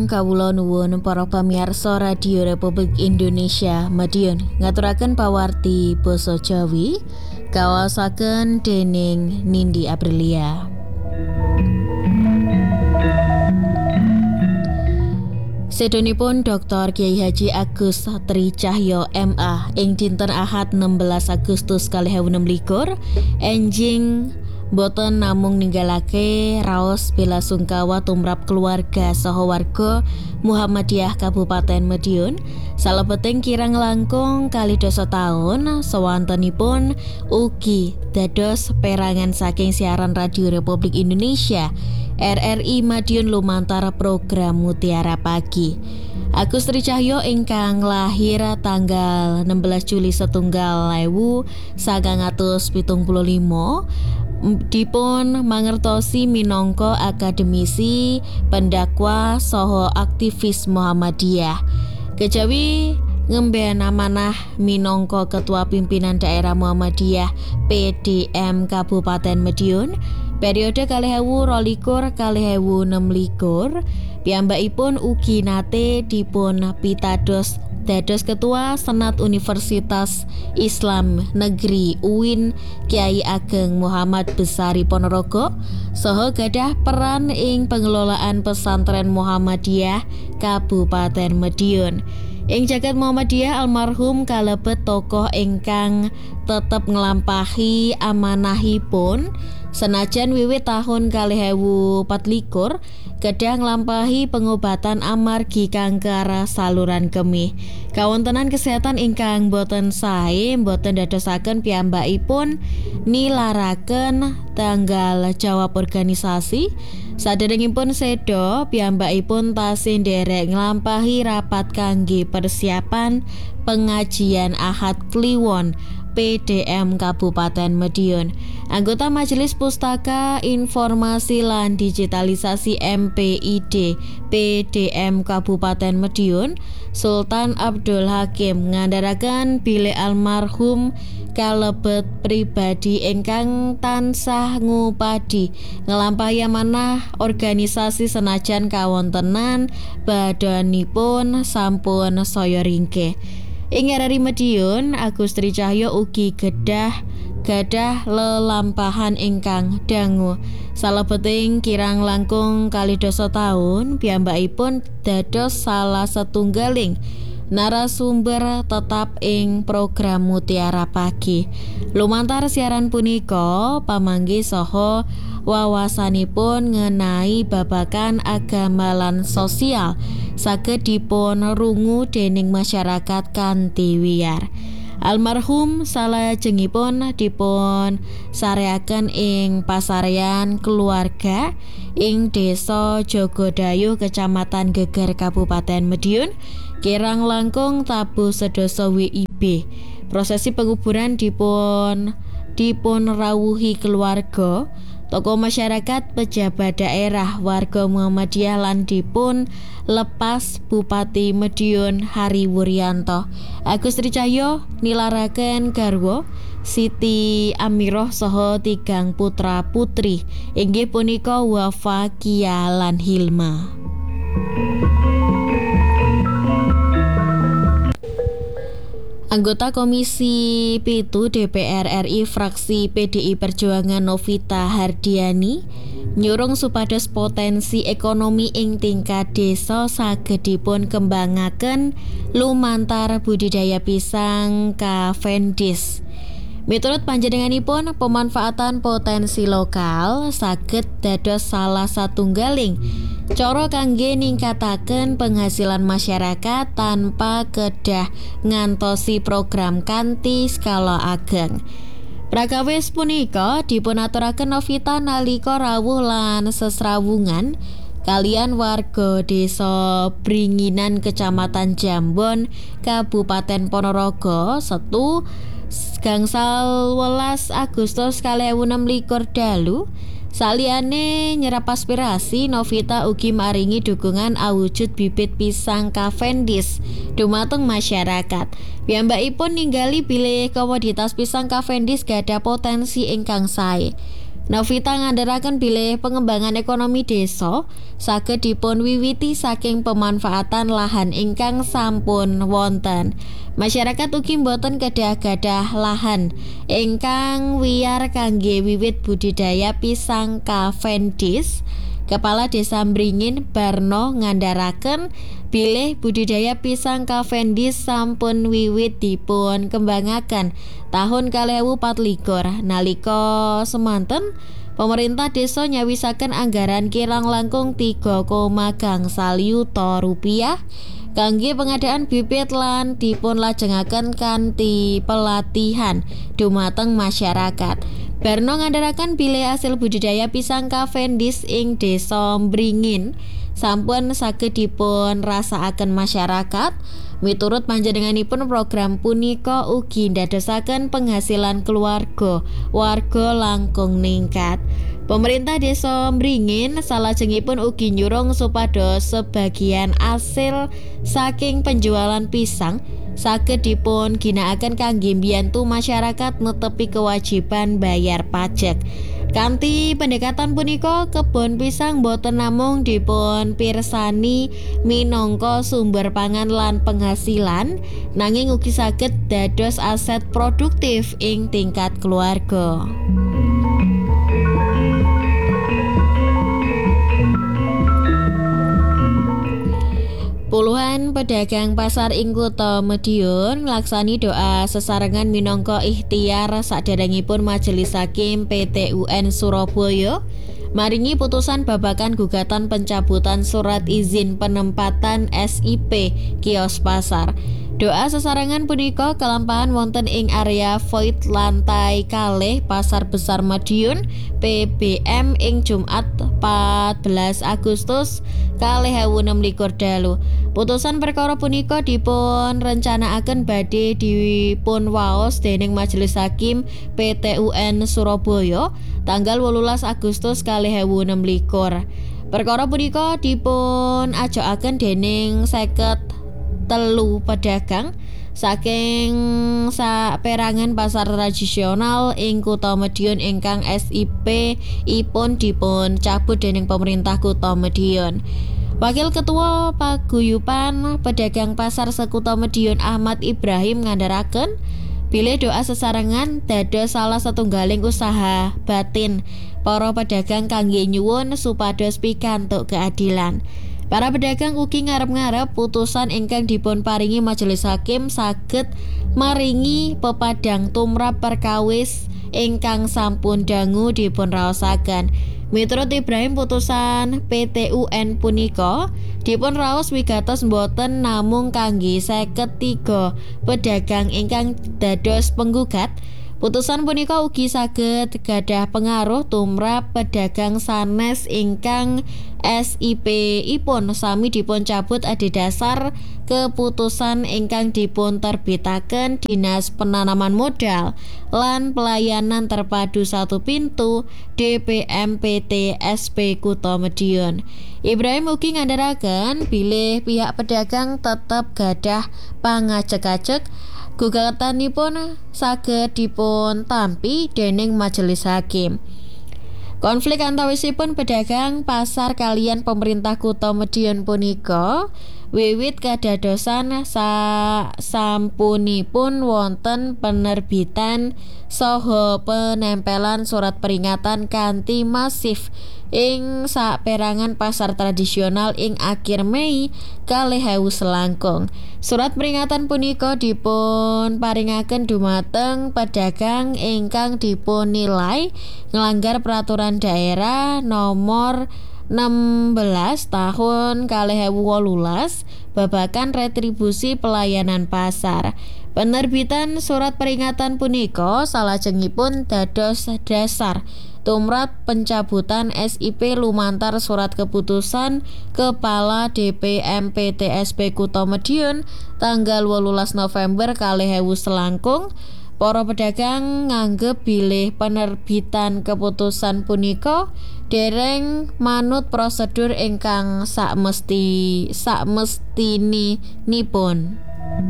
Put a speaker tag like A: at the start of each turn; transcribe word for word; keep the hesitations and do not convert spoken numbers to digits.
A: Kawula nuwun para pamirsa Radio Republik Indonesia Madiun ngaturaken pawarti basa Jawi kawasaken dening Nindi Aprilia. Sedonipun Doktor Kiai Haji Agus Tri Cahyo M A ing dinten Ahad enam belas Agustus kalih ewu enem likur enjing boten namung ninggalake raos bela sungkawa tumrap keluarga saha warga Muhammadiyah Kabupaten Madiun salebeting kirang langkung kalih dasa taun sawantenipun ugi dados perangan saking siaran Radio Republik Indonesia R R I Madiun lumantar program Mutiara Pagi. Agus Tri Cahyo ingkang lahir tanggal enam belas Juli setunggal ewu sangang atus pitung puluh lima dipun mangertosi minangka akademisi, pendakwa saha aktivis Muhammadiyah. Kejawi ngemben amanah minangka Ketua Pimpinan Daerah Muhammadiyah P D M Kabupaten Madiun periode kalih ewu rolikur kalih ewu enem likur, piyambakipun ugi nate dipun pitados dados Ketua Senat Universitas Islam Negeri U I N Kyai Ageng Muhammad Besari Ponorogo saha gadah peran ing pengelolaan pesantren Muhammadiyah Kabupaten Madiun. Ing jagat Muhammadiyah almarhum kalebet tokoh ingkang tetep nglampahi amanahipun senajan wiwit tahun kalih ewu pat likur kedah nglampahi pengobatan amargi kanker saluran kemih. Kawontenan kesehatan ingkang boten sae boten dadosaken piyambakipun nilaraken tanggal jawab organisasi. Saderengipun seda piyambakipun tasih nderek nglampahi rapat kangge persiapan pengajian Ahad Kliwon P D M Kabupaten Madiun. Anggota Majelis Pustaka Informasi lan Digitalisasi M P I D P D M Kabupaten Madiun Sultan Abdul Hakim ngandharaken bilih almarhum kalebet pribadi ingkang tansah ngupadi nglampahi amanah organisasi senajan kawontenan badanipun sampun saya ringkih. Ing R R I Madiun, Agus Tri Cahyo ugi gadah gadah lelampahan ingkang dangu. Salebeting kirang langkung kalih dasa taun, piyambakipun dados salah setunggaling narasumber tetap ing program Mutiara Pagi. Lumantar siaran punika pamanggih saha wawasanipun ngenai babagan agama lan sosial saged dipun rungu dening masyarakat kanthi wiyar. Almarhum salajengipun dipun sareaken ing pasarean keluarga ing Desa Jogodayuh Kecamatan Geger Kabupaten Madiun kirang langkung tabuh sedasa W I B. Prosesi penguburan dipun dipun rawuhi keluarga, tokoh masyarakat, pejabat daerah, warga Muhammadiyah lan dipun lepas Bupati Madiun Hari Wuryanto. Agus Tri Cahyo nilaraken garwa Siti Amiroh saha tigang putra putri inggih punika Wafa, Kia lan Hilma. Anggota Komisi pitu D P R R I fraksi P D I Perjuangan Novita Hardiani nyurung supados potensi ekonomi ing tingkat desa saged dipun kembangaken lumantar budidaya pisang Cavendish. Miturut panjenenganipun, pemanfaatan potensi lokal saged dados salah satunggaling cara kangge ningkataken penghasilan masyarakat tanpa kedah ngantosi program kanthi skala ageng. Prakawis punika dipunaturaken Novita nalika rawuh lan sesrawungan kalian warga Desa Bringinan Kecamatan Jambon Kabupaten Ponorogo Setu gangsal welas Agustus kalih ewu enem likur dalu. Saliyane nyerap aspirasi, Novita ugi maringi dukungan awujud bibit pisang Cavendish dumateng masyarakat. Piyambakipun ningali bilih komoditas pisang Cavendish gadah potensi ingkang sae. Novita ngandharaken bilih pengembangan ekonomi desa saged dipun wiwiti saking pemanfaatan lahan ingkang sampun wonten. Masyarakat ugi boten kedah-gadah lahan ingkang wiyar kangge wiwit budidaya pisang Cavendish. Kepala Desa Mringin Barno ngandharaken bilih budidaya pisang Cavendish sampun wiwit dipun kembangaken tahun kalih ewu patlikur. Nalika semanten pemerintah desa nyawisaken anggaran kirang langkung tiga koma gangsal yuta rupiah kangge pengadaan bibit lan dipun lajengaken kanthi pelatihan dumateng masyarakat. Barno ngandharaken bilih hasil budidaya pisang Cavendish ing Desa Mringin sampun saged dipun rasakaken masyarakat. Miturut panjenenganipun program punika ugi ndadosaken penghasilan keluarga warga langkung ningkat. Pemerintah Desa Mringin salajengipun ugi nyurung supados sebagian hasil saking penjualan pisang saged dipun ginakaken kangge mbiyantu masyarakat netepi kewajiban bayar pajak. Kanthi pendekatan punika kebon pisang boten namung dipun pirsani minangka sumber pangan lan penghasilan, nanging ugi saged dados aset produktif ing tingkat keluarga. Puluhan pedagang pasar ing Kutha Madiun nglaksani doa sesarengan minangka ikhtiar saderengipun Majelis Hakim P T U N Surabaya maringi putusan babagan gugatan pencabutan surat izin penempatan S I P kios pasar. Doa sesarengan punika kelampahan wonten ing area void lantai kalih Pasar Besar Madiun P B M ing Jumat empat belas Agustus kalih ewu enem likur dalu. Putusan perkara punika dipun rencanakaken badhe dipun waos dening Majelis Hakim P T U N Surabaya tanggal wolulas Agustus kalih ewu enem likur. Perkara punika dipun ajokaken dening seket telu pedagang saking saperangan pasar tradisional ing Kutha Madiun ingkang S I P ipun dipun cabut dening pemerintah Kutha Madiun. Wakil Ketua Paguyuban Pedagang Pasar Sekutha Madiun Ahmad Ibrahim ngandharaken bilih doa sesarengan dados salah satunggaling usaha batin para pedagang kangge nyuwun supados pikantuk keadilan. Para pedagang ugi ngarep-ngarep putusan ingkang dipun paringi Majelis Hakim saged maringi pepadang tumrap perkawis ingkang sampun dangu dipun raosaken. Miturut Ibrahim, putusan P T U N punika dipun raos wigatos boten namung kangge seket tiga pedagang ingkang dados penggugat. Putusan punika ugi saged gadah pengaruh tumrap pedagang sanes ingkang S I P ipun sami dipun cabut adhedhasar keputusan ingkang dipun terbitaken Dinas Penanaman Modal lan Pelayanan Terpadu Satu Pintu D P M P T S P Kutha Madiun. Ibrahim ugi ngandharaken bilih pihak pedagang tetep gadah pangajek-ajek gugatanipun saged dipun tampi dening Majelis Hakim. Konflik antawisipun pedagang pasar kaliyan pemerintah Kutha Madiun punika wiwit kadadosan sasampunipun wonten penerbitan saha penempelan surat peringatan kanthi masif ing saperangan pasar tradisional ing akhir Mei kalih ewu selangkung. Surat peringatan punika dipun paringaken dumateng pedagang ingkang dipun nilai nglanggar peraturan daerah nomor enam belas tahun kalih ewu wolulas babagan retribusi pelayanan pasar. Penerbitan surat peringatan punika salajengipun dados dasar tumrap pencabutan S I P lumantar surat keputusan Kepala D P M P T S P Kutha Madiun tanggal wolulas November kalih ewu selangkung. Para pedagang nganggep bilih penerbitan keputusan punika dereng manut prosedur ingkang sakmesti sakmestinipun.